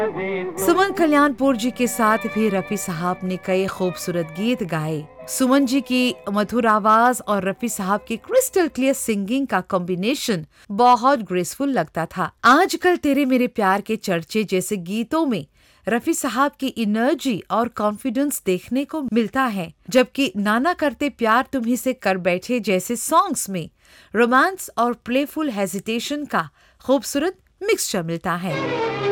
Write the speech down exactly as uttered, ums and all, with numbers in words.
सुमन कल्याणपुर जी के साथ भी रफी साहब ने कई खूबसूरत गीत गाए। सुमन जी की मधुर आवाज और रफी साहब की क्रिस्टल क्लियर सिंगिंग का कॉम्बिनेशन बहुत ग्रेसफुल लगता था। आजकल तेरे मेरे प्यार के चर्चे जैसे गीतों में रफी साहब की एनर्जी और कॉन्फिडेंस देखने को मिलता है, जबकि नाना करते प्यार तुम्ही से कर बैठे जैसे सॉन्ग्स में रोमांस और प्लेफुल हेजिटेशन का खूबसूरत मिक्सचर मिलता है।